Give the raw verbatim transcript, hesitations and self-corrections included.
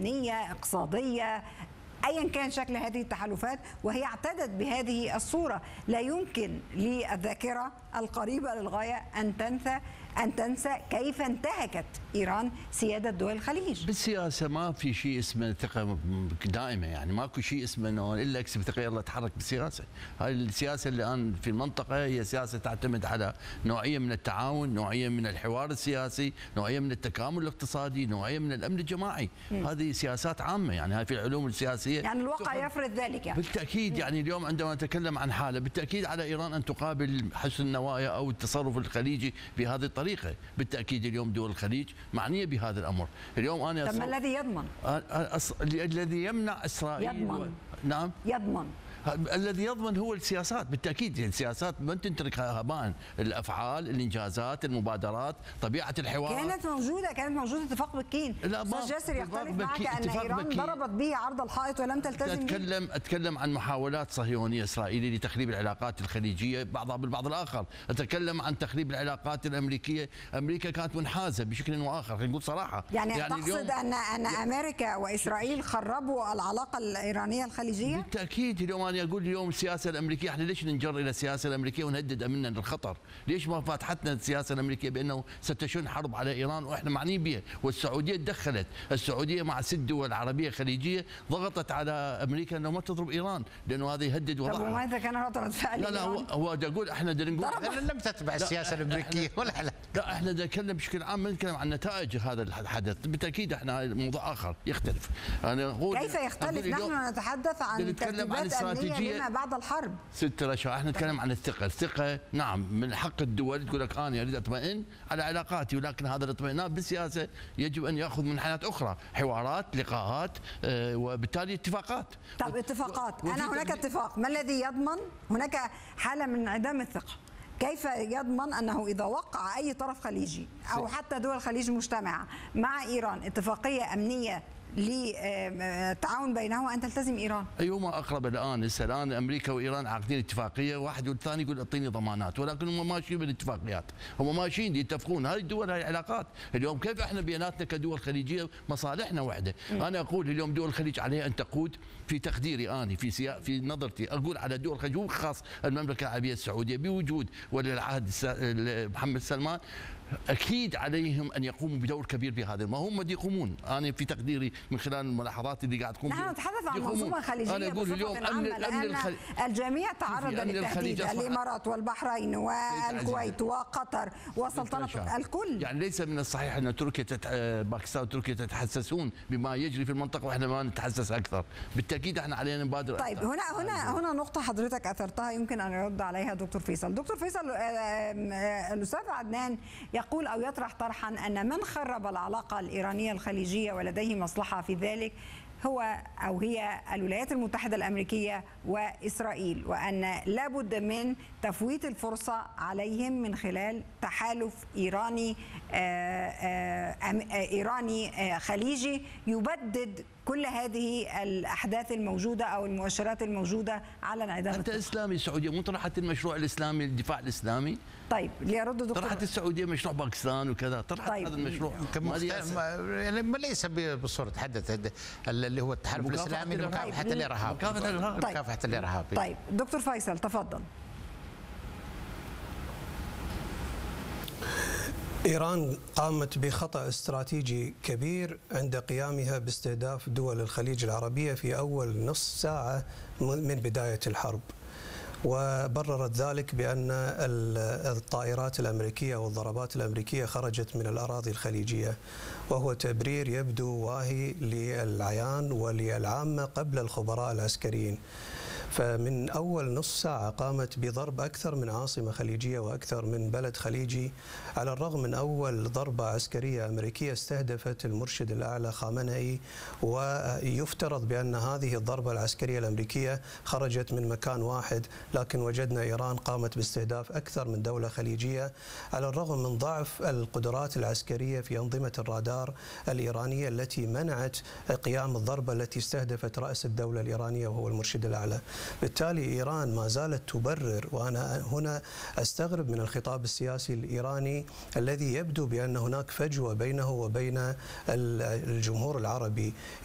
أمنية، اقتصادية، أيا كان شكل هذه التحالفات، وهي اعتدت بهذه الصورة. لا يمكن للذاكرة القريبة للغاية أن تنسى أن تنسى كيف انتهكت إيران سيادة دول الخليج. بالسياسة ما في شيء اسمه ثقة دائمة، يعني ماكو شيء اسمه انه الا اكسب ثقة يلا اتحرك بالسياسة. هاي السياسة اللي الان في المنطقة هي سياسة تعتمد على نوعية من التعاون، نوعية من الحوار السياسي، نوعية من التكامل الاقتصادي، نوعية من الامن الجماعي. م. هذه سياسات عامة، يعني هاي في العلوم السياسية يعني الواقع يفرض ذلك. يعني بالتأكيد. م. يعني اليوم عندما نتكلم عن حالة بالتأكيد على إيران أن تقابل حسن النوايا أو التصرف الخليجي بهذه الطريقة. بالتأكيد اليوم دول الخليج معنية بهذا الأمر. اليوم أنا طب ما الذي يضمن؟ أص... الذي يمنع إسرائيل يضمن و... نعم يضمن الذي يضمن هو السياسات. بالتأكيد السياسات ما تتركها هباء، الأفعال، الإنجازات، المبادرات، طبيعة الحوار كانت موجودة كانت موجودة. اتفاق بكين. أستاذ جاسر يختلف معك أن إيران ضربت به عرض الحائط ولم تلتزم. أتكلم به. أتكلم عن محاولات صهيونية إسرائيلية لتخريب العلاقات الخليجية بعضها بالبعض الآخر. أتكلم عن تخريب العلاقات الأمريكية. أمريكا كانت منحازة بشكل أو آخر، خلينا نقول صراحة. يعني, يعني تقصد أن أن أمريكا وإسرائيل خربوا العلاقة الإيرانية الخليجية؟ بالتأكيد. اليوم أنا أقول اليوم السياسة الأمريكية، احنا ليش ننجر إلى السياسة الأمريكية ونهدد أمننا للخطر؟ ليش ما فاتحتنا السياسة الأمريكية بأنه ستشن حرب على إيران وإحنا معنيين بها؟ والسعودية تدخلت، السعودية مع ست دول عربية خليجية ضغطت على أمريكا أنه ما تضرب إيران لأنه هذا يهدد وضعها. طب وماذا كان رد فعل؟ لا لا هو هو أقول احنا بدنا نقول احنا لم تتبع السياسة الأمريكية ولا لا لا احنا نتكلم بشكل عام، ما نتكلم عن نتائج هذا الحدث. بالتأكيد احنا موضوع آخر يختلف. أنا أقول كيف يختلف؟ نحن نتحدث عن ترتيبات أمنية لما بعد الحرب. ست اشياء احنا نتكلم عن الثقه، الثقه نعم من حق الدول تقول لك انا اريد اطمئن على علاقاتي، ولكن هذا الاطمئنان بالسياسه يجب ان ياخذ منحنيات اخرى، حوارات، لقاءات، اه وبالتالي اتفاقات. طب اتفاقات، انا هناك اتفاق، ما الذي يضمن؟ هناك حاله من انعدام الثقه. كيف يضمن أنه إذا وقع أي طرف خليجي أو حتى دول الخليج مجتمعة مع إيران اتفاقية أمنية للتعاون بينهما أن تلتزم إيران؟ أيهما أقرب الآن؟ هسه الآن أمريكا وإيران عاقدين اتفاقية، واحد والثاني يقول أعطيني ضمانات، ولكن هم ماشيين بالاتفاقيات، هم ماشيين يتفقون. هذه الدول هذه العلاقات. اليوم كيف احنا بيناتنا كدول خليجية مصالحنا واحدة؟ م. أنا أقول اليوم دول الخليج عليها أن تقود في تقديري أنا في سيا... في نظرتي أقول على دول الخليج وخاص المملكة العربية السعودية بوجود ولي العهد محمد سلمان، أكيد عليهم أن يقوموا بدور كبير في هذا. ما هم يقومون. أنا في تقديري من خلال الملاحظات اللي قاعد تقوم نحن نتحدث عن منظومة خليجية. أنا أقول اليوم أمن لأن الخل... الجميع تعرض للتهديد، الإمارات والبحرين والكويت وقطر وسلطنة الكل. يعني ليس من الصحيح أن تركيا تت... باكستان وتركيا تتحسسون بما يجري في المنطقة وإحنا ما نتحسس أكثر. بالتأكيد إحنا علينا نبادر. طيب هنا هنا هنا نقطة حضرتك أثرتها يمكن أن يرد عليها دكتور فيصل. دكتور فيصل، الأستاذ عدنان يقول أو يطرح طرحا أن من خرب العلاقة الإيرانية الخليجية ولديه مصلحة في ذلك هو أو هي الولايات المتحدة الأمريكية وإسرائيل، وأن لابد من تفويت الفرصة عليهم من خلال تحالف إيراني إيراني خليجي يبدد كل هذه الأحداث الموجودة أو المؤشرات الموجودة على انعدام. أنت إسلامي سعودي، مو طرحت المشروع الإسلامي للدفاع الإسلامي؟ طيب ليرد دكتور. طرحت السعودية مشروع باكستان وكذا، طرحت طيب. هذا المشروع يعني ليس بصورة تحدث اللي هو التحالف الإسلامي لمكافحة الإرهاب. مكافحة الإرهاب. مكافحة الإرهاب. طيب دكتور فيصل تفضل. إيران قامت بخطأ استراتيجي كبير عند قيامها باستهداف دول الخليج العربية في أول نصف ساعة من بداية الحرب، وبررت ذلك بأن الطائرات الأمريكية والضربات الأمريكية خرجت من الأراضي الخليجية، وهو تبرير يبدو واهي للعيان وللعامة قبل الخبراء العسكريين. فمن أول نصف ساعة قامت بضرب أكثر من عاصمة خليجية وأكثر من بلد خليجي، على الرغم من أول ضربة عسكرية أمريكية استهدفت المرشد الأعلى خامنئي، ويفترض بأن هذه الضربة العسكرية الأمريكية خرجت من مكان واحد، لكن وجدنا إيران قامت باستهداف أكثر من دولة خليجية، على الرغم من ضعف القدرات العسكرية في أنظمة الرادار الإيرانية التي منعت قيام الضربة التي استهدفت رأس الدولة الإيرانية وهو المرشد الأعلى. بالتالي إيران ما زالت تبرر، وأنا هنا أستغرب من الخطاب السياسي الإيراني الذي يبدو بأن هناك فجوة بينه وبين الجمهور العربي.